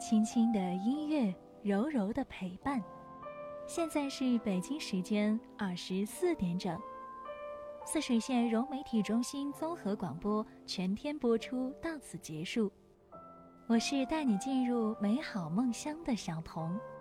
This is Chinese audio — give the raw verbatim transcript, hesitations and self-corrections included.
轻轻的音乐，柔柔的陪伴。现在是北京时间二十四点整，泗水县融媒体中心综合广播全天播出到此结束。我是带你进入美好梦乡的小童。